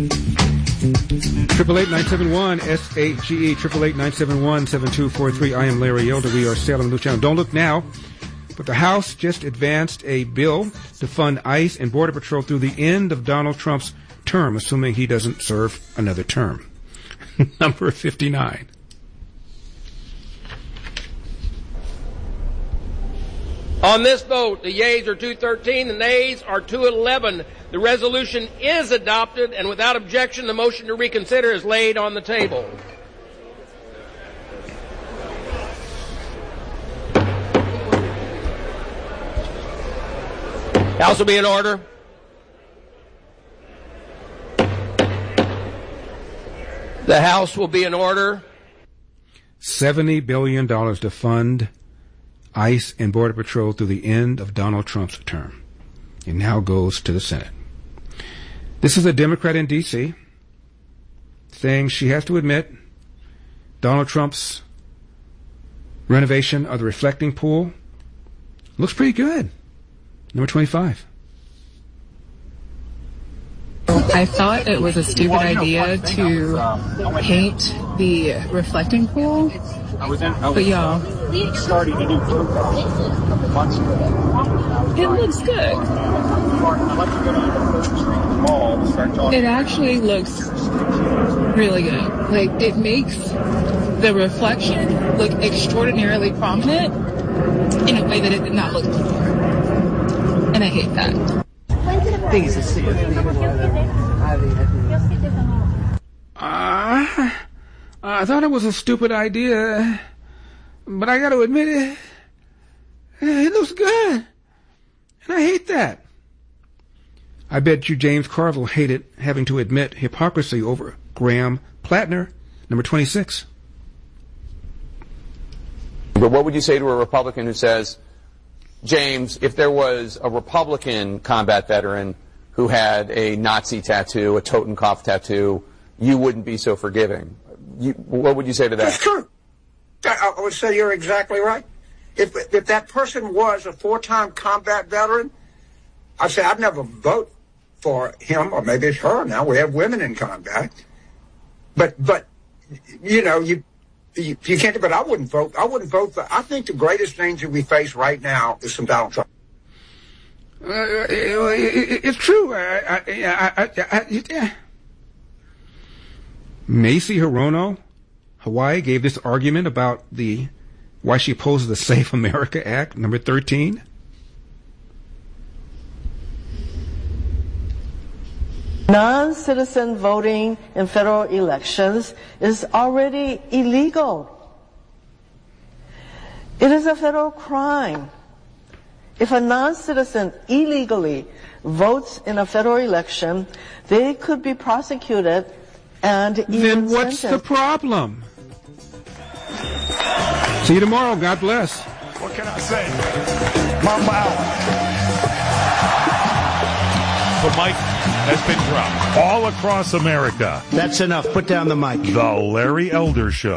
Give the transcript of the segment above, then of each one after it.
888-971-SAGE, 888-971-7243. I am Larry Elder. We are Salem News Channel. Don't look now, but the House just advanced a bill to fund ICE and Border Patrol through the end of Donald Trump's term, assuming he doesn't serve another term. Number 59. On this vote, the yeas are 213, the nays are 211. The resolution is adopted, and without objection, the motion to reconsider is laid on the table. House will be in order. The House will be in order. $70 billion to fund ICE and Border Patrol through the end of Donald Trump's term. It now goes to the Senate. This is a Democrat in D.C. saying she has to admit Donald Trump's renovation of the reflecting pool looks pretty good. Number 25. I thought it was a stupid idea to paint the reflecting pool, but y'all, it looks good. It actually looks really good. Like, it makes the reflection look extraordinarily prominent in a way that it did not look before. And I hate that. I thought it was a stupid idea, but I got to admit it looks good, and I hate that. I bet you James Carville hated having to admit hypocrisy over Graham Plattner. Number 26. But what would you say to a Republican who says, James, if there was a Republican combat veteran who had a Nazi tattoo, a Totenkopf tattoo, you wouldn't be so forgiving? What would you say to that? That's true. I would say you're exactly right. If that person was a 4-time combat veteran, I'd say I'd never vote for him, or maybe it's her now. We have women in combat. But you know, you can't, but I wouldn't vote. I wouldn't vote for, I think the greatest danger we face right now is from Donald Trump. It's true. Macy Hirono, Hawaii, gave this argument about why she opposes the Safe America Act, number 13. Non-citizen voting in federal elections is already illegal. It is a federal crime. If a non-citizen illegally votes in a federal election, they could be prosecuted and even Then what's sentenced. the problem? See you tomorrow. God bless. What can I say? Mamba out. The mic has been dropped all across America. That's enough. Put down the mic. The Larry Elder Show.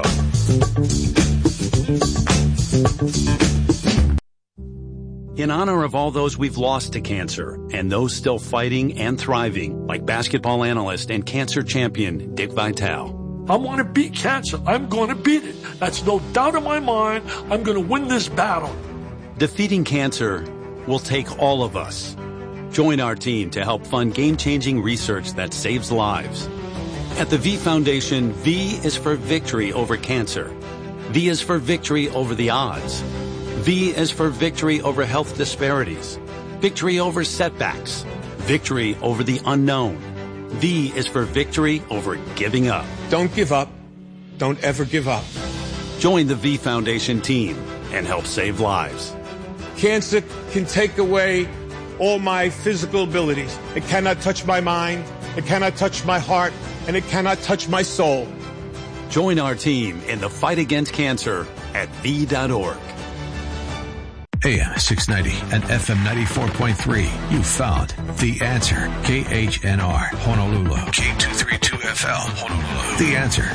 In honor of all those we've lost to cancer and those still fighting and thriving, like basketball analyst and cancer champion Dick Vitale. I want to beat cancer. I'm going to beat it. That's no doubt in my mind. I'm going to win this battle. Defeating cancer will take all of us. Join our team to help fund game-changing research that saves lives. At the V Foundation, V is for victory over cancer. V is for victory over the odds. V is for victory over health disparities, victory over setbacks, victory over the unknown. V is for victory over giving up. Don't give up. Don't ever give up. Join the V Foundation team and help save lives. Cancer can take away all my physical abilities. It cannot touch my mind, it cannot touch my heart, and it cannot touch my soul. Join our team in the fight against cancer at V.org. AM 690 and FM 94.3. You found The Answer. KHNR, Honolulu. K232FL, Honolulu. The Answer.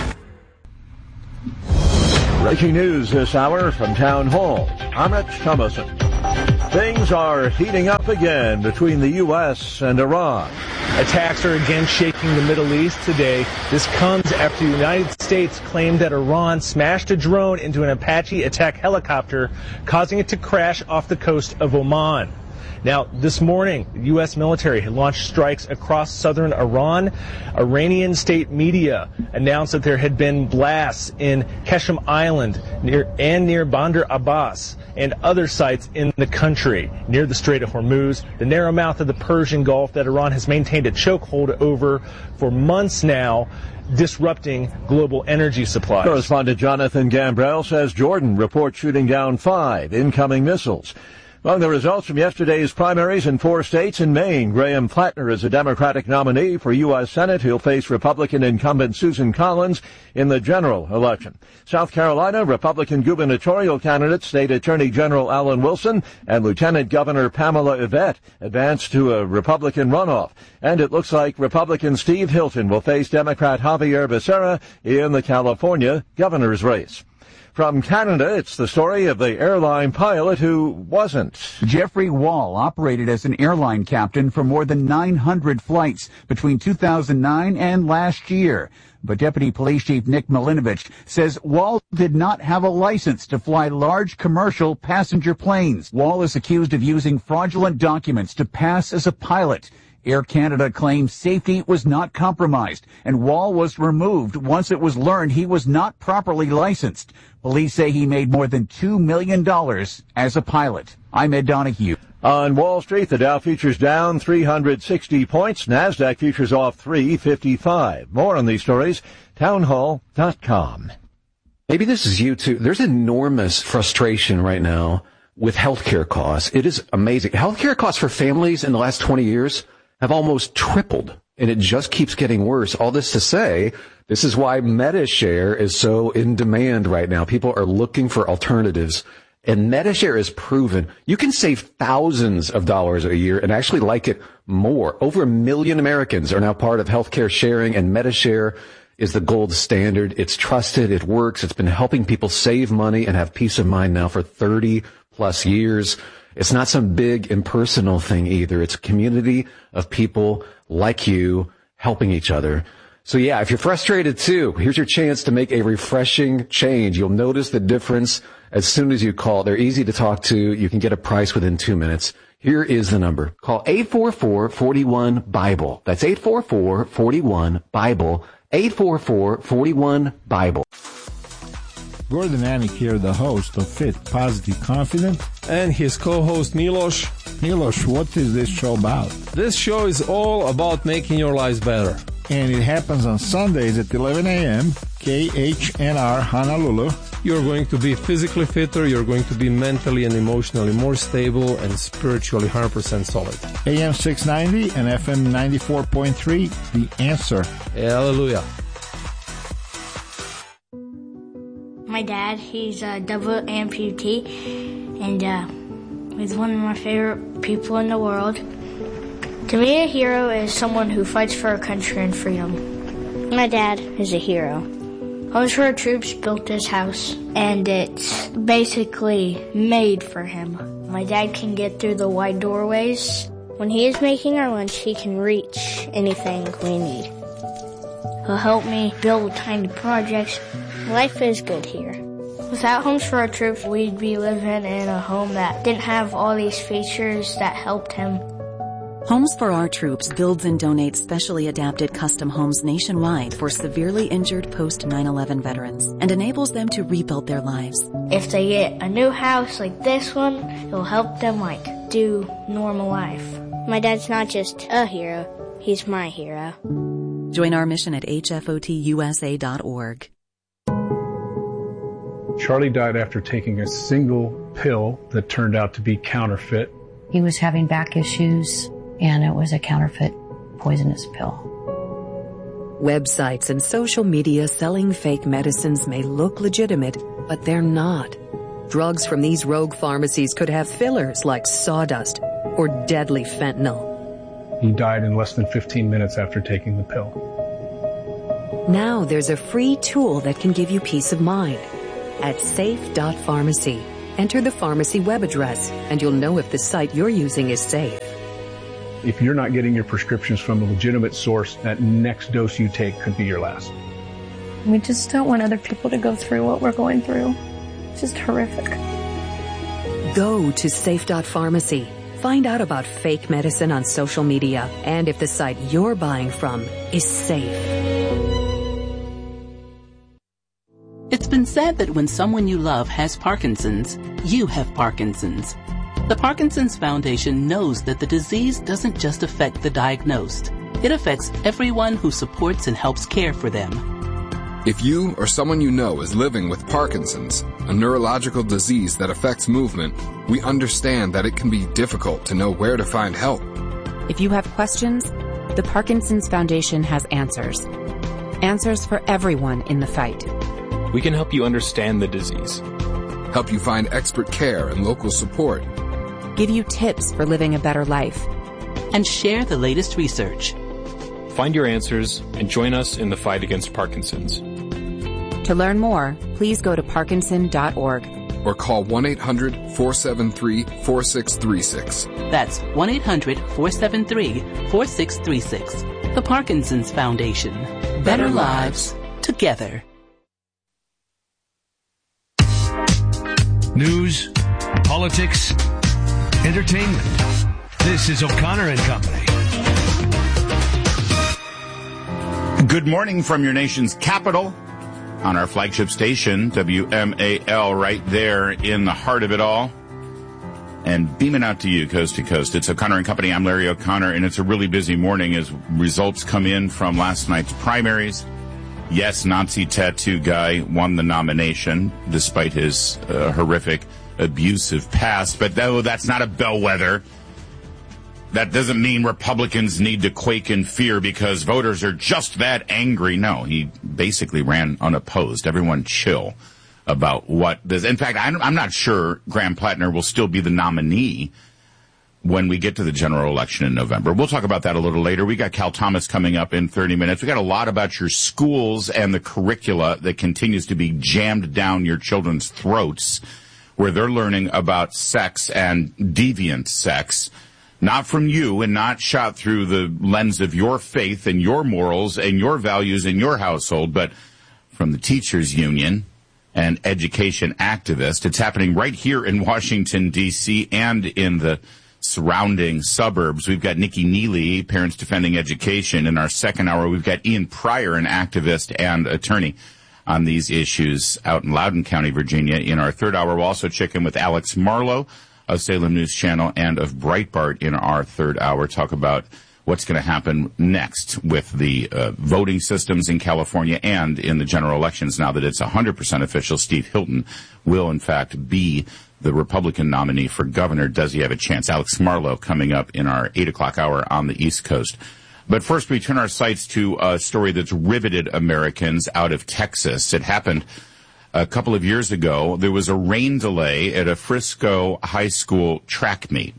Breaking news this hour from Town Hall. I'm Rich Thomason. Things are heating up again between the U.S. and Iran. Attacks are again shaking the Middle East today. This comes after the United States claimed that Iran smashed a drone into an Apache attack helicopter, causing it to crash off the coast of Oman. Now, this morning, the U.S. military had launched strikes across southern Iran. Iranian state media announced that there had been blasts in Qeshm Island near Bandar Abbas and other sites in the country near the Strait of Hormuz, the narrow mouth of the Persian Gulf that Iran has maintained a chokehold over for months now, disrupting global energy supplies. Correspondent Jonathan Gambrell says Jordan reports shooting down 5 incoming missiles. Among the results from yesterday's primaries in 4 states, in Maine, Graham Flatner is a Democratic nominee for U.S. Senate. He'll face Republican incumbent Susan Collins in the general election. South Carolina, Republican gubernatorial candidate State Attorney General Alan Wilson and Lieutenant Governor Pamela Yvette advanced to a Republican runoff. And it looks like Republican Steve Hilton will face Democrat Javier Becerra in the California governor's race. From Canada, it's the story of the airline pilot who wasn't. Jeffrey Wall operated as an airline captain for more than 900 flights between 2009 and last year. But Deputy Police Chief Nick Milinovich says Wall did not have a license to fly large commercial passenger planes. Wall is accused of using fraudulent documents to pass as a pilot. Air Canada claims safety was not compromised, and Wall was removed once it was learned he was not properly licensed. Police say he made more than $2 million as a pilot. I'm Ed Donahue. On Wall Street, the Dow futures down 360 points. NASDAQ futures off 355. More on these stories, townhall.com. Maybe this is you too. There's enormous frustration right now with healthcare costs. It is amazing. Healthcare costs for families in the last 20 years have almost tripled, and it just keeps getting worse. All this to say, this is why MediShare is so in demand right now. People are looking for alternatives, and MediShare is proven you can save thousands of dollars a year and actually like it more. Over 1 million Americans are now part of healthcare sharing, and MediShare is the gold standard. It's trusted. It works. It's been helping people save money and have peace of mind now for 30 plus years. It's not some big impersonal thing either. It's a community of people like you helping each other. So yeah, if you're frustrated too, here's your chance to make a refreshing change. You'll notice the difference as soon as you call. They're easy to talk to. You can get a price within 2 minutes. Here is the number. Call 844-41-BIBLE. That's 844-41-BIBLE. 844-41-BIBLE. Gordon Anik here, the host of Fit, Positive, Confident. And his co-host Milos. Milos, what is this show about? This show is all about making your lives better. And it happens on Sundays at 11 a.m., KHNR Honolulu. You're going to be physically fitter, you're going to be mentally and emotionally more stable, and spiritually 100% solid. AM 690 and FM 94.3, The Answer. Hallelujah. My dad, he's a double amputee, and he's one of my favorite people in the world. To me, a hero is someone who fights for our country and freedom. My dad is a hero. Homes for Our Troops built this house, and it's basically made for him. My dad can get through the wide doorways. When he is making our lunch, he can reach anything we need. He'll help me build tiny projects. Life is good here. Without Homes for Our Troops, we'd be living in a home that didn't have all these features that helped him. Homes for Our Troops builds and donates specially adapted custom homes nationwide for severely injured post-9/11 veterans and enables them to rebuild their lives. If they get a new house like this one, it'll help them do normal life. My dad's not just a hero, he's my hero. Join our mission at hfotusa.org. Charlie died after taking a single pill that turned out to be counterfeit. He was having back issues, and it was a counterfeit poisonous pill. Websites and social media selling fake medicines may look legitimate, but they're not. Drugs from these rogue pharmacies could have fillers like sawdust or deadly fentanyl. He died in less than 15 minutes after taking the pill. Now there's a free tool that can give you peace of mind. At safe.pharmacy, enter the pharmacy web address, and you'll know if the site you're using is safe. If you're not getting your prescriptions from a legitimate source, that next dose you take could be your last. We just don't want other people to go through what we're going through. It's just horrific. Go to safe.pharmacy. Find out about fake medicine on social media and if the site you're buying from is safe. It's been said that when someone you love has Parkinson's, you have Parkinson's. The Parkinson's Foundation knows that the disease doesn't just affect the diagnosed. It affects everyone who supports and helps care for them. If you or someone you know is living with Parkinson's, a neurological disease that affects movement, we understand that it can be difficult to know where to find help. If you have questions, the Parkinson's Foundation has answers. Answers for everyone in the fight. We can help you understand the disease. Help you find expert care and local support. Give you tips for living a better life. And share the latest research. Find your answers and join us in the fight against Parkinson's. To learn more, please go to parkinson.org. Or call 1-800-473-4636. That's 1-800-473-4636. The Parkinson's Foundation. Better lives together. News, politics, entertainment. This is O'Connor and Company. Good morning from your nation's capital on our flagship station, WMAL, right there in the heart of it all. And beaming out to you coast to coast. It's O'Connor and Company. I'm Larry O'Connor, and it's a really busy morning as results come in from last night's primaries. Yes, Nazi tattoo guy won the nomination despite his horrific abusive past, but that's not a bellwether. That doesn't mean Republicans need to quake in fear because voters are just that angry. No, he basically ran unopposed. Everyone chill about what this. In fact, I'm not sure Graham Plattner will still be the nominee when we get to the general election in November. We'll talk about that a little later. We got Cal Thomas coming up in 30 minutes. We got a lot about your schools and the curricula that continues to be jammed down your children's throats, where they're learning about sex and deviant sex. Not from you and not shot through the lens of your faith and your morals and your values in your household, but from the teachers union and education activists. It's happening right here in Washington, D.C. and in the surrounding suburbs. We've got Nikki Neely, Parents Defending Education. In our second hour, we've got Ian Pryor, an activist and attorney on these issues out in Loudoun County, Virginia. In our third hour, we'll also check in with Alex Marlowe of Salem News Channel and of Breitbart in our third hour, talk about what's going to happen next with the voting systems in California and in the general elections. Now that it's 100% official, Steve Hilton will, in fact, be the Republican nominee for governor. Does he have a chance? Alex Marlowe coming up in our 8 o'clock hour on the East Coast. But first, we turn our sights to a story that's riveted Americans out of Texas. It happened a couple of years ago. There was a rain delay at a Frisco high school track meet.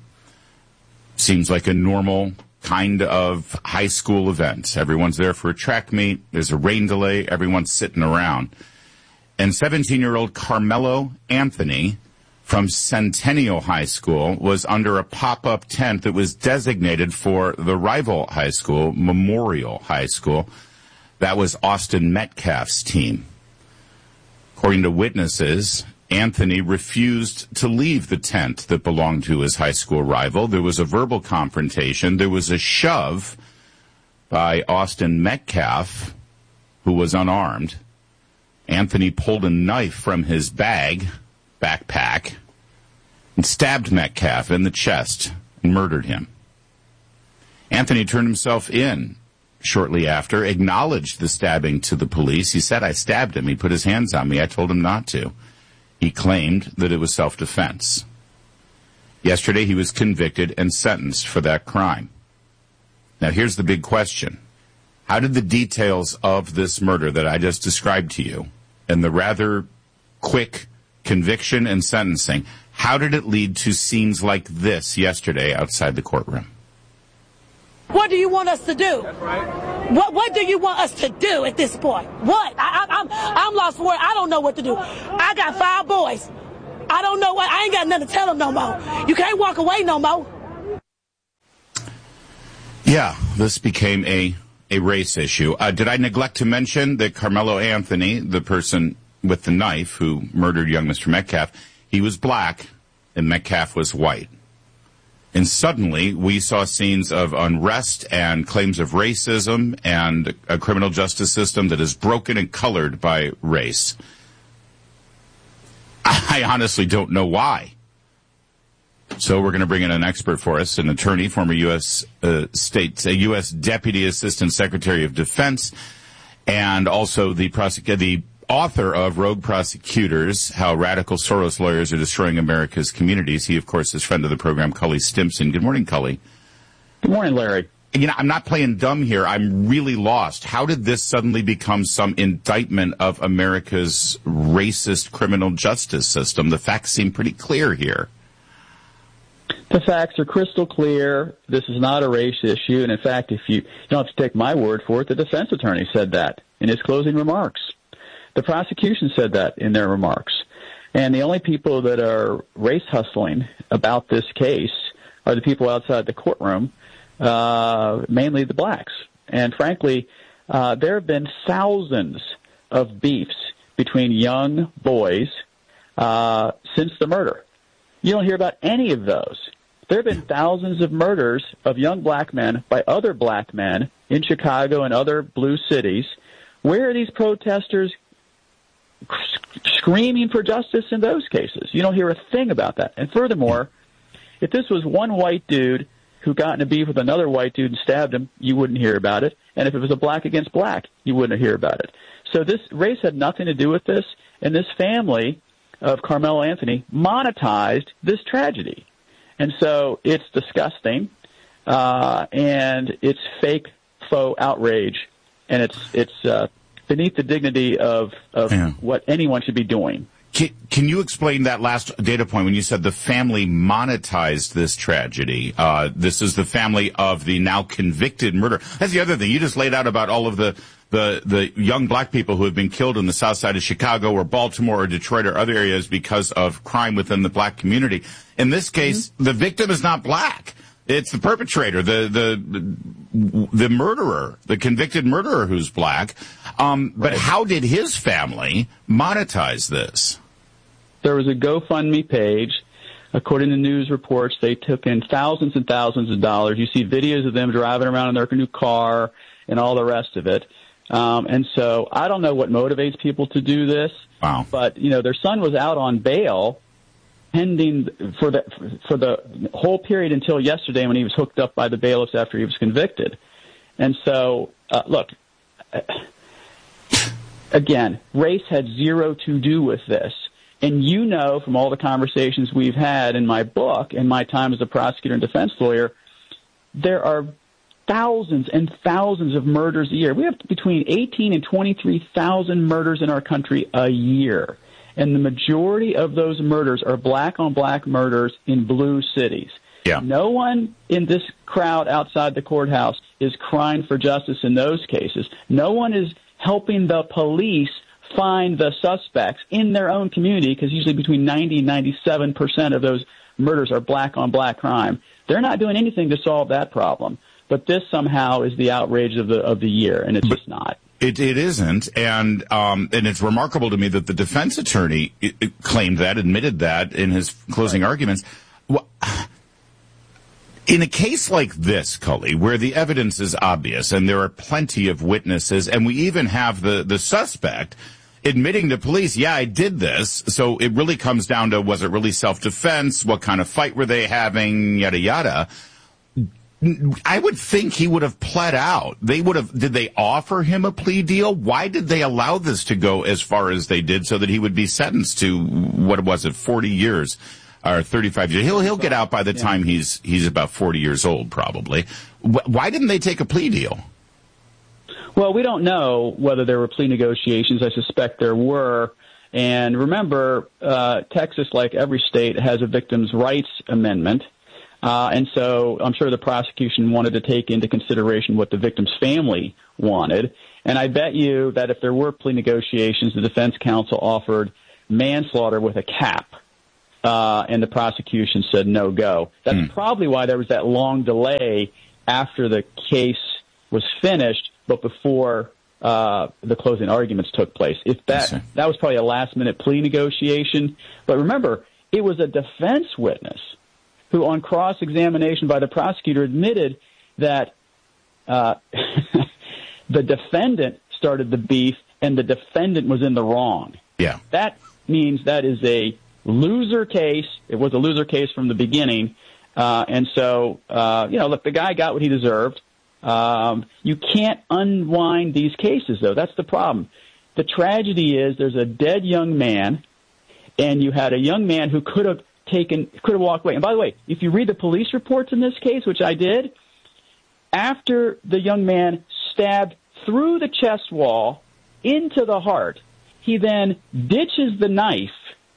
Seems like a normal kind of high school event. Everyone's there for a track meet. There's a rain delay. Everyone's sitting around. And 17-year-old Carmelo Anthony from Centennial High School was under a pop-up tent that was designated for the rival high school, Memorial High School. That was Austin Metcalf's team. According to witnesses, Anthony refused to leave the tent that belonged to his high school rival. There was a verbal confrontation. There was a shove by Austin Metcalf, who was unarmed. Anthony pulled a knife from his backpack, and stabbed Metcalf in the chest and murdered him. Anthony turned himself in shortly after, acknowledged the stabbing to the police. He said, "I stabbed him. He put his hands on me. I told him not to." He claimed that it was self-defense. Yesterday, he was convicted and sentenced for that crime. Now, here's the big question. How did the details of this murder that I just described to you and the rather quick conviction and sentencing, how did it lead to scenes like this yesterday outside the courtroom? What do you want us to do? That's right. What do you want us to do at this point? What? I'm lost for words. I don't know what to do. I got 5 boys. I don't know what. I ain't got nothing to tell them no more. You can't walk away no more. Yeah, this became a race issue. Did I neglect to mention that Carmelo Anthony, the person with the knife who murdered young Mr. Metcalf, he was black and Metcalf was white. And suddenly we saw scenes of unrest and claims of racism and a criminal justice system that is broken and colored by race. I honestly don't know why. So we're going to bring in an expert for us, an attorney, former U.S. U.S. Deputy Assistant Secretary of Defense, and also the author of Rogue Prosecutors, How Radical Soros Lawyers Are Destroying America's Communities. He, of course, is friend of the program, Cully Stimson. Good morning, Cully. Good morning, Larry. You know, I'm not playing dumb here. I'm really lost. How did this suddenly become some indictment of America's racist criminal justice system? The facts seem pretty clear here. The facts are crystal clear. This is not a race issue. And in fact, if you don't have to take my word for it, the defense attorney said that in his closing remarks. The prosecution said that in their remarks. And the only people that are race hustling about this case are the people outside the courtroom, mainly the blacks. And frankly, there have been thousands of beefs between young boys since the murder. You don't hear about any of those. There have been thousands of murders of young black men by other black men in Chicago and other blue cities. Where are these protesters screaming for justice in those cases? You don't hear a thing about that. And furthermore, if this was one white dude who got in a beef with another white dude and stabbed him, you wouldn't hear about it. And if it was a black against black, you wouldn't hear about it. So this race had nothing to do with this, and this family of Carmelo Anthony monetized this tragedy. And so it's disgusting, and it's fake, faux outrage, and it's beneath the dignity of what anyone should be doing. Can you explain that last data point when you said the family monetized this tragedy? This is the family of the now convicted murderer. That's the other thing. You just laid out about all of the young black people who have been killed in the south side of Chicago or Baltimore or Detroit or other areas because of crime within the black community. In this case, the victim is not black. It's the perpetrator, the murderer, the convicted murderer who's black. But how did his family monetize this? There was a GoFundMe page. According to news reports, they took in thousands and thousands of dollars. You see videos of them driving around in their new car and all the rest of it. And so I don't know what motivates people to do this. Wow. But, you know, their son was out on bail pending for the whole period until yesterday when he was hooked up by the bailiffs after he was convicted. And so, look, again, race had zero to do with this. And you know from all the conversations we've had in my book, in my time as a prosecutor and defense lawyer, there are thousands and thousands of murders a year. We have between 18 and 23,000 murders in our country a year. And the majority of those murders are black-on-black murders in blue cities. Yeah. No one in this crowd outside the courthouse is crying for justice in those cases. No one is helping the police find the suspects in their own community, because usually between 90 and 97% of those murders are black-on-black crime. They're not doing anything to solve that problem. But this somehow is the outrage of the year, and it's just not. It isn't, and it's remarkable to me that the defense attorney claimed that, admitted that in his closing arguments. In a case like this, Cully, where the evidence is obvious and there are plenty of witnesses, and we even have the suspect admitting to police, yeah, I did this, so it really comes down to, was it really self-defense? What kind of fight were they having? Yada, yada. I would think he would have pled out. Did they offer him a plea deal? Why did they allow this to go as far as they did so that he would be sentenced to, 40 years or 35 years? He'll get out by the time he's about 40 years old, probably. Why didn't they take a plea deal? Well, we don't know whether there were plea negotiations. I suspect there were. And remember, Texas, like every state, has a victim's rights amendment. And so I'm sure the prosecution wanted to take into consideration what the victim's family wanted. And I bet you that if there were plea negotiations, the defense counsel offered manslaughter with a cap, and the prosecution said no go. That's probably why there was that long delay after the case was finished, but before the closing arguments took place. If that was probably a last-minute plea negotiation. But remember, it was a defense witness who, on cross-examination by the prosecutor, admitted that the defendant started the beef and the defendant was in the wrong. Yeah. That means that is a loser case. It was a loser case from the beginning. And so, look, the guy got what he deserved. You can't unwind these cases, though. That's the problem. The tragedy is there's a dead young man, and you had a young man who could have walked away. And by the way, if you read the police reports in this case, which I did, after the young man stabbed through the chest wall into the heart, he then ditches the knife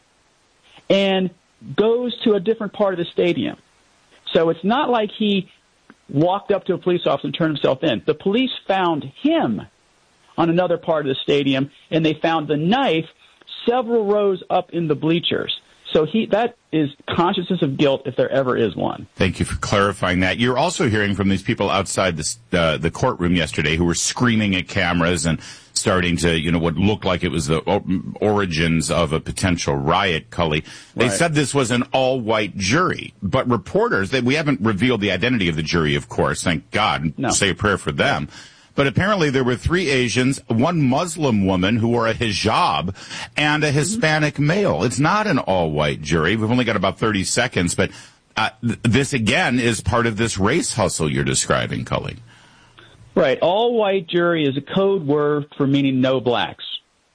and goes to a different part of the stadium. So it's not like he walked up to a police officer and turned himself in. The police found him on another part of the stadium, and they found the knife several rows up in the bleachers. So that is consciousness of guilt if there ever is one. Thank you for clarifying that. You're also hearing from these people outside the courtroom yesterday who were screaming at cameras and starting to, what looked like it was the origins of a potential riot, Cully. They said this was an all-white jury, but reporters, we haven't revealed the identity of the jury, of course, thank God. No. Say a prayer for them. But apparently there were 3 Asians, 1 Muslim woman who wore a hijab, and a Hispanic male. It's not an all-white jury. We've only got about 30 seconds, but this, again, is part of this race hustle you're describing, Cully. Right. All-white jury is a code word for meaning no blacks.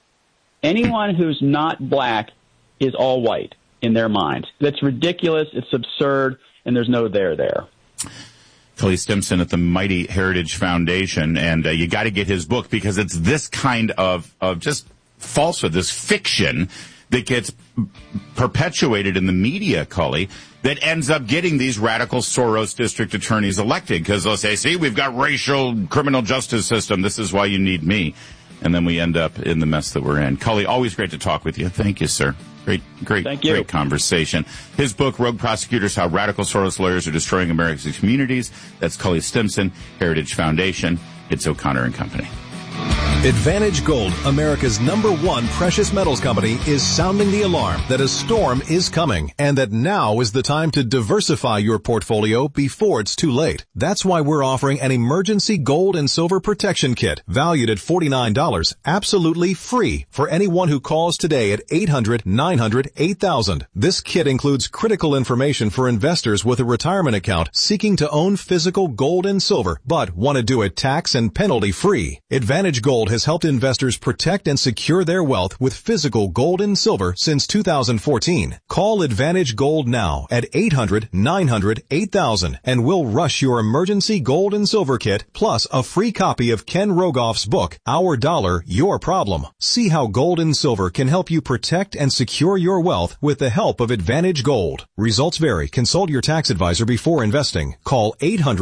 Anyone who's not black is all white in their minds. That's ridiculous, it's absurd, and there's no there. Cully Stimson at the Mighty Heritage Foundation, and you got to get his book because it's this kind of just falsehood, this fiction that gets perpetuated in the media, Cully, that ends up getting these radical Soros district attorneys elected because they'll say, see, we've got racial criminal justice system. This is why you need me. And then we end up in the mess that we're in. Cully, always great to talk with you. Thank you, sir. Great conversation. His book, Rogue Prosecutors, How Radical Soros Lawyers Are Destroying America's Communities. That's Cully Stimson, Heritage Foundation. It's O'Connor and Company. Advantage Gold, America's #1 precious metals company, is sounding the alarm that a storm is coming and that now is the time to diversify your portfolio before it's too late. That's why we're offering an emergency gold and silver protection kit valued at $49, absolutely free for anyone who calls today at 800-900-8000. This kit includes critical information for investors with a retirement account seeking to own physical gold and silver but want to do it tax and penalty free. Advantage Gold has helped investors protect and secure their wealth with physical gold and silver since 2014. Call Advantage Gold now at 800-900-8000 and we'll rush your emergency gold and silver kit plus a free copy of Ken Rogoff's book, Our Dollar, Your Problem. See how gold and silver can help you protect and secure your wealth with the help of Advantage Gold. Results vary. Consult your tax advisor before investing. Call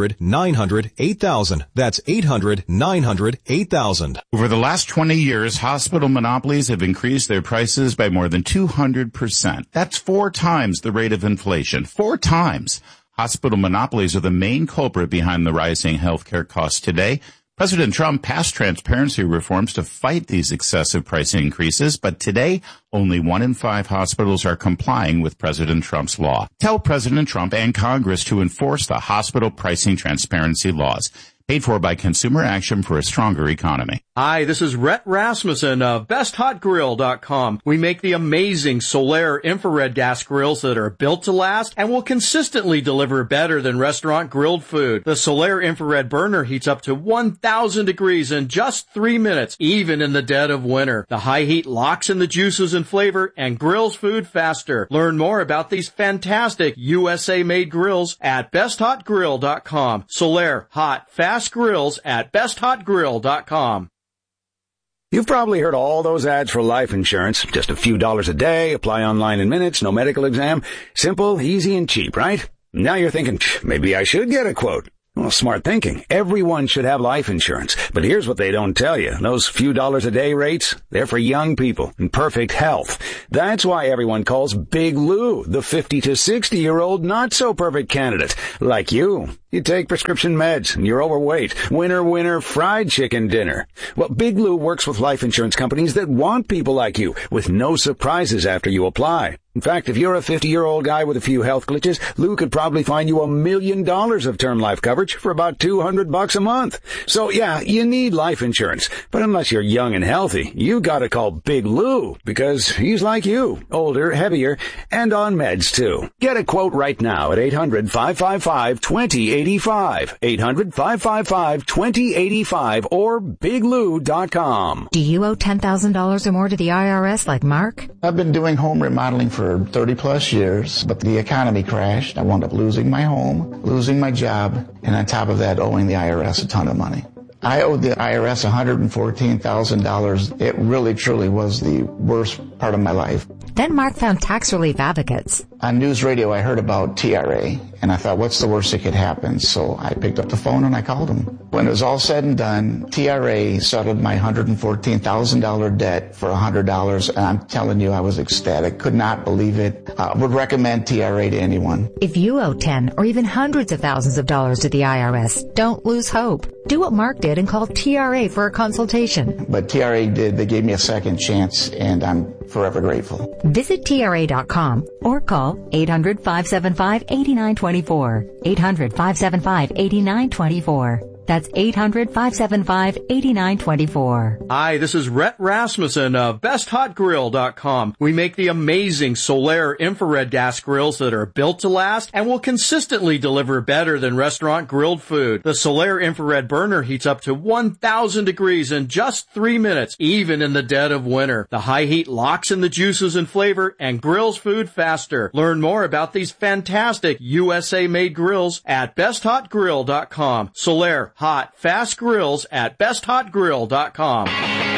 800-900-8000. That's 800-900-8000. Over the last 20 years, hospital monopolies have increased their prices by more than 200%. That's 4 times the rate of inflation. 4 times. Hospital monopolies are the main culprit behind the rising healthcare costs today. President Trump passed transparency reforms to fight these excessive price increases, but today, only 1 in 5 hospitals are complying with President Trump's law. Tell President Trump and Congress to enforce the hospital pricing transparency laws. Paid for by Consumer Action for a Stronger Economy. Hi, this is Rhett Rasmussen of BestHotGrill.com. We make the amazing Solaire infrared gas grills that are built to last and will consistently deliver better than restaurant grilled food. The Solaire infrared burner heats up to 1,000 degrees in just 3 minutes, even in the dead of winter. The high heat locks in the juices and flavor and grills food faster. Learn more about these fantastic USA-made grills at BestHotGrill.com. Solaire, hot, fast grills at BestHotGrill.com. You've probably heard all those ads for life insurance. Just a few dollars a day, apply online in minutes, no medical exam. Simple, easy, and cheap, right? Now you're thinking, maybe I should get a quote. Well, smart thinking. Everyone should have life insurance. But here's what they don't tell you. Those few dollars a day rates, they're for young people in perfect health. That's why everyone calls Big Lou the 50 to 60-year-old not-so-perfect candidate, like you. You take prescription meds and you're overweight. Winner, fried chicken dinner. Well, Big Lou works with life insurance companies that want people like you with no surprises after you apply. In fact, if you're a 50-year-old guy with a few health glitches, Lou could probably find you $1 million of term life coverage for about $200 a month. So yeah, you need life insurance. But unless you're young and healthy, you gotta call Big Lou because he's like you, older, heavier, and on meds too. Get a quote right now at 800-555-2085. 800-555-2085 or biglou.com. Do you owe $10,000 or more to the IRS like Mark? I've been doing home remodeling for 30 plus years, but the economy crashed. I wound up losing my home, losing my job, and on top of that, owing the IRS a ton of money. I owed the IRS $114,000. It really, truly was the worst part of my life. Then Mark found Tax Relief Advocates. On news radio, I heard about TRA, and I thought, what's the worst that could happen? So I picked up the phone and I called them. When it was all said and done, TRA settled my $114,000 debt for $100, and I'm telling you, I was ecstatic. Could not believe it. Would recommend TRA to anyone. If you owe 10 or even hundreds of thousands of dollars to the IRS, don't lose hope. Do what Mark did and call TRA for a consultation. But TRA did. They gave me a second chance, and I'm forever grateful. Visit TRA.com or call 800-575-8924. 800-575-8924. That's 800-575-8924. Hi, this is Rhett Rasmussen of BestHotGrill.com. We make the amazing Solaire infrared gas grills that are built to last and will consistently deliver better than restaurant grilled food. The Solaire infrared burner heats up to 1,000 degrees in just 3 minutes, even in the dead of winter. The high heat locks in the juices and flavor and grills food faster. Learn more about these fantastic USA-made grills at BestHotGrill.com. Solaire hot, fast grills at BestHotGrill.com.